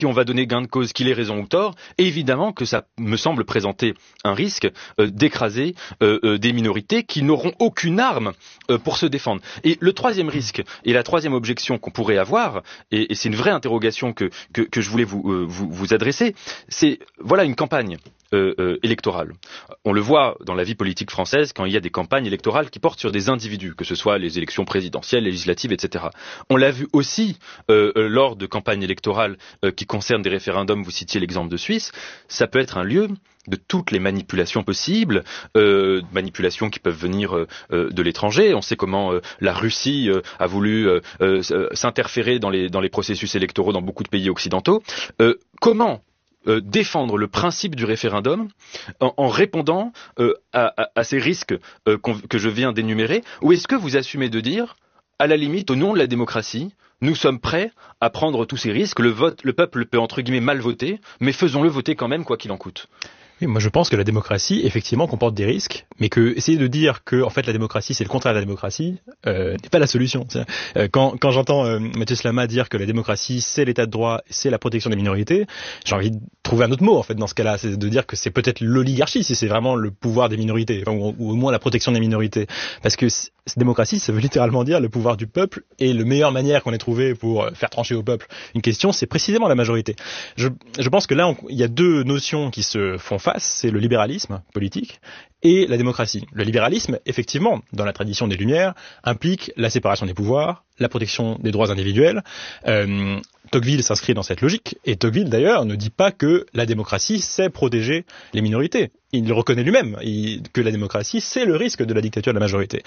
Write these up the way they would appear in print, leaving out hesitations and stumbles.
qui on va donner gain de cause, qu'il ait raison ou tort, évidemment que ça me semble présenter un risque d'écraser des minorités qui n'auront aucune arme pour se défendre. Et le troisième risque, et la troisième objection qu'on pourrait avoir, et c'est une vraie interrogation que je voulais vous adresser, c'est voilà une campagne électorale. On le voit dans la vie politique française quand il y a des campagnes électorales qui portent sur des individus, que ce soit les élections présidentielles, législatives, etc. On l'a vu aussi lors de campagnes électorales qui concernent des référendums, vous citiez l'exemple de Suisse, ça peut être un lieu de toutes les manipulations possibles, manipulations qui peuvent venir de l'étranger. On sait comment la Russie a voulu s'interférer dans les processus électoraux dans beaucoup de pays occidentaux. Comment défendre le principe du référendum en répondant à ces risques que je viens d'énumérer, ou est-ce que vous assumez de dire, à la limite, au nom de la démocratie, nous sommes prêts à prendre tous ces risques, le peuple peut entre guillemets mal voter, mais faisons-le voter quand même, quoi qu'il en coûte? Oui, moi je pense que la démocratie, effectivement, comporte des risques, mais que essayer de dire que en fait la démocratie c'est le contraire de la démocratie n'est pas la solution. Quand j'entends Mathieu Slama dire que la démocratie c'est l'état de droit, c'est la protection des minorités, j'ai envie de trouver un autre mot en fait dans ce cas-là, c'est de dire que c'est peut-être l'oligarchie si c'est vraiment le pouvoir des minorités, ou au moins la protection des minorités, parce que cette démocratie, ça veut littéralement dire le pouvoir du peuple, et la meilleure manière qu'on ait trouvé pour faire trancher au peuple une question, c'est précisément la majorité. Je pense que là, il y a deux notions qui se font face, c'est le libéralisme politique et la démocratie. Le libéralisme, effectivement, dans la tradition des Lumières, implique la séparation des pouvoirs, la protection des droits individuels. Tocqueville s'inscrit dans cette logique, et Tocqueville d'ailleurs ne dit pas que la démocratie c'est protéger les minorités. Il le reconnaît lui-même, que la démocratie c'est le risque de la dictature de la majorité.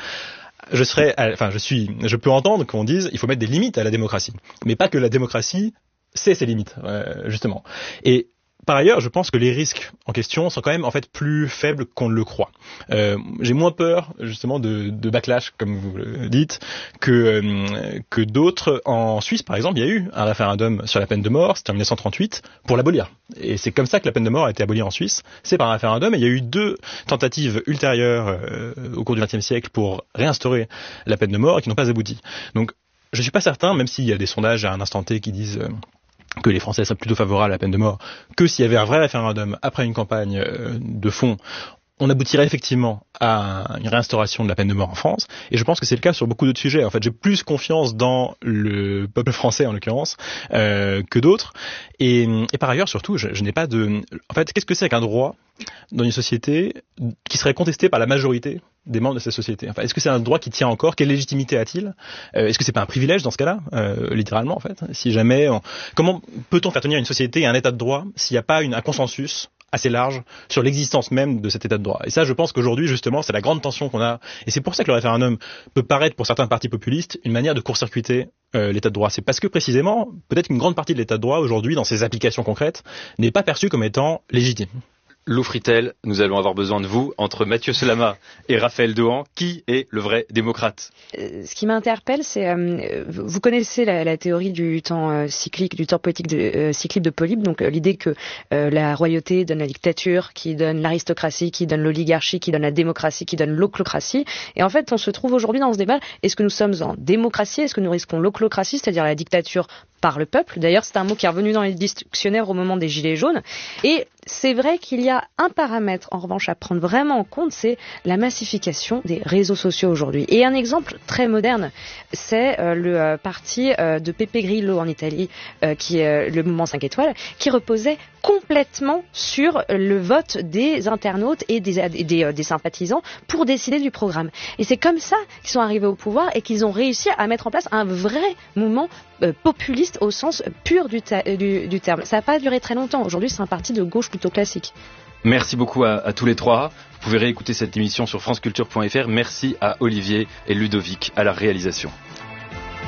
Je peux entendre qu'on dise il faut mettre des limites à la démocratie, mais pas que la démocratie c'est ses limites, justement. Et par ailleurs, je pense que les risques en question sont quand même en fait plus faibles qu'on ne le croit. J'ai moins peur justement de backlash, comme vous le dites, que d'autres. En Suisse, par exemple, il y a eu un référendum sur la peine de mort, c'était en 1938, pour l'abolir. Et c'est comme ça que la peine de mort a été abolie en Suisse. C'est par un référendum. Et il y a eu 2 tentatives ultérieures au cours du XXe siècle pour réinstaurer la peine de mort et qui n'ont pas abouti. Donc, je suis pas certain, même s'il y a des sondages à un instant T qui disent que les Français seraient plutôt favorables à la peine de mort, que s'il y avait un vrai référendum après une campagne de fond, on aboutirait effectivement à une réinstauration de la peine de mort en France. Et je pense que c'est le cas sur beaucoup d'autres sujets. En fait, j'ai plus confiance dans le peuple français, en l'occurrence, que d'autres. Et par ailleurs, surtout, je n'ai pas de... En fait, qu'est-ce que c'est qu'un droit dans une société qui serait contesté par la majorité des membres de cette société? Enfin, est-ce que c'est un droit qui tient encore? Quelle légitimité a-t-il? Est-ce que c'est pas un privilège dans ce cas-là, littéralement en fait? Si jamais, comment peut-on faire tenir une société et un état de droit s'il n'y a pas un consensus assez large sur l'existence même de cet état de droit? Et ça, je pense qu'aujourd'hui, justement, c'est la grande tension qu'on a. Et c'est pour ça que le référendum peut paraître, pour certains partis populistes, une manière de court-circuiter l'état de droit. C'est parce que, précisément, peut-être qu'une grande partie de l'état de droit, aujourd'hui, dans ses applications concrètes, n'est pas perçue comme étant légitime. Lou Fritel, nous allons avoir besoin de vous. Entre Mathieu Slama et Raphaël Dohan, qui est le vrai démocrate? Ce qui m'interpelle, c'est... vous connaissez la théorie du temps cyclique, du temps politique cyclique de Polybe, donc l'idée que la royauté donne la dictature, qui donne l'aristocratie, qui donne l'oligarchie, qui donne la démocratie, qui donne l'oclocratie. Et en fait, on se trouve aujourd'hui dans ce débat, est-ce que nous sommes en démocratie? Est-ce que nous risquons l'oclocratie, c'est-à-dire la dictature par le peuple? D'ailleurs, c'est un mot qui est revenu dans les dictionnaires au moment des Gilets jaunes. Et c'est vrai qu'il y a un paramètre, en revanche, à prendre vraiment en compte, c'est la massification des réseaux sociaux aujourd'hui. Et un exemple très moderne, c'est le parti de Pepe Grillo en Italie, qui est le mouvement 5 étoiles, qui reposait complètement sur le vote des internautes et des sympathisants pour décider du programme. Et c'est comme ça qu'ils sont arrivés au pouvoir et qu'ils ont réussi à mettre en place un vrai mouvement populiste au sens pur du terme. Ça n'a pas duré très longtemps. Aujourd'hui, c'est un parti de gauche plutôt classique. Merci beaucoup à tous les trois. Vous pouvez réécouter cette émission sur franceculture.fr. Merci à Olivier et Ludovic à la réalisation.